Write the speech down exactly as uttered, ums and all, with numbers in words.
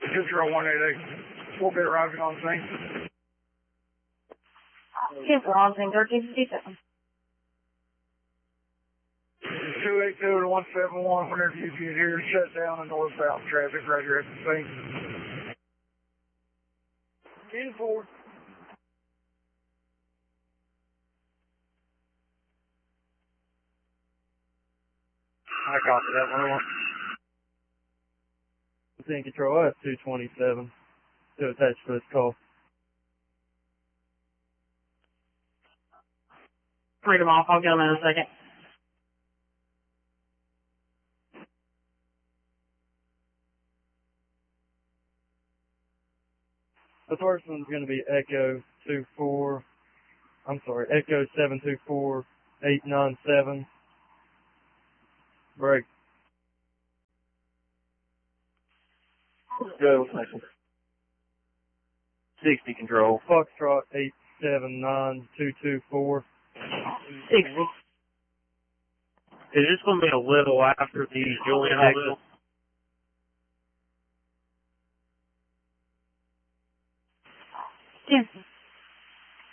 two zero one eight eight. Four bit arriving on scene. ten four on scene, thirteen fifty-seven. two eight two to one seven one, whenever you get here, shut down the northbound traffic right here at the scene. ten four. I copy that one. ten Control, S two twenty-seven to attach to this call. Read them off. I'll get them in a second. The first one's going to be Echo two four, I'm sorry, Echo seven two four eight nine seven. Break. Go, next one. sixty Control. Foxtrot eight seven nine two two four. sixty. Is this going to be a little after the Julian exit? ten.